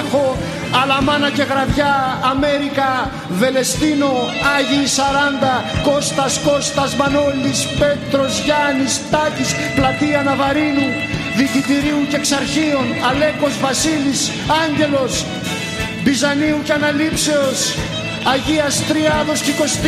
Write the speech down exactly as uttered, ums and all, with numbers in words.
Ολυμπιακό, Αλαμάνα και Γραβιά, Αμέρικα, Βελεστίνο, Άγιοι Σαράντα, Κώστας, Κώστας, Μανώλης, Πέτρος, Γιάννης, Τάκης, Πλατεία Ναβαρίνου, Δικητηρίου και Εξαρχείων, Αλέκος, Βασίλης, Άγγελος, Μπιζανίου και Αναλήψεως, Αγίας Τριάδος και